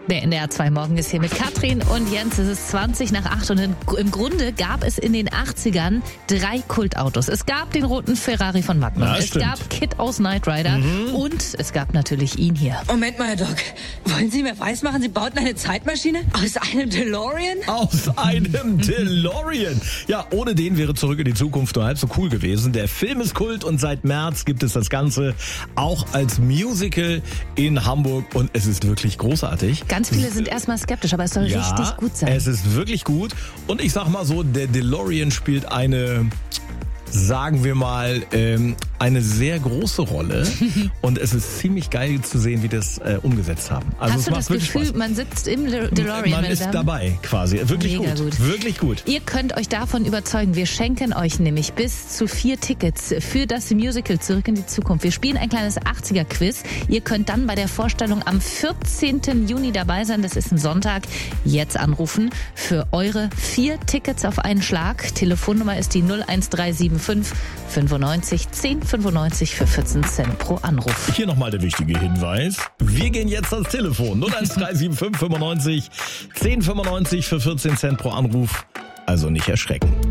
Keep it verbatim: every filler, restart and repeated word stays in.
Der N D R zwei Morgen ist hier mit Katrin und Jens. Es ist zwanzig nach acht und im Grunde gab es in den achtzigern drei Kultautos. Es gab den roten Ferrari von Wattmann, Ja, es stimmt. gab Kid aus Knight Rider Mhm. und es gab natürlich ihn hier. Moment mal, Herr Doc. Wollen Sie mir weismachen, Sie bauten eine Zeitmaschine? Aus einem DeLorean? Aus einem DeLorean. Ja, ohne den wäre Zurück in die Zukunft nur halb so cool gewesen. Der Film ist Kult und seit März gibt es das Ganze auch als Musical in Hamburg und es ist wirklich großartig. Ganz viele sind erstmal skeptisch, aber es soll Ja, richtig gut sein. Es ist wirklich gut und ich sag mal so, der DeLorean spielt eine, sagen wir mal, ähm, eine sehr große Rolle und es ist ziemlich geil zu sehen, wie das äh, umgesetzt haben. Also Hast es du macht das wirklich Gefühl, Spaß. man sitzt im De- DeLorean? Man meine ist Damen? dabei quasi. Wirklich Mega gut. gut. Wirklich gut. Ihr könnt euch davon überzeugen. Wir schenken euch nämlich bis zu vier Tickets für das Musical Zurück in die Zukunft. Wir spielen ein kleines achtziger-Quiz. Ihr könnt dann bei der Vorstellung am vierzehnten Juni dabei sein. Das ist ein Sonntag. Jetzt anrufen für eure vier Tickets auf einen Schlag. Telefonnummer ist die null eins drei sieben fünf fünfundneunzig zehn fünfundneunzig für vierzehn Cent pro Anruf. Hier nochmal der wichtige Hinweis. Wir gehen jetzt ans Telefon. null eins drei sieben fünf fünfundneunzig zehn fünfundneunzig für vierzehn Cent pro Anruf. Also nicht erschrecken.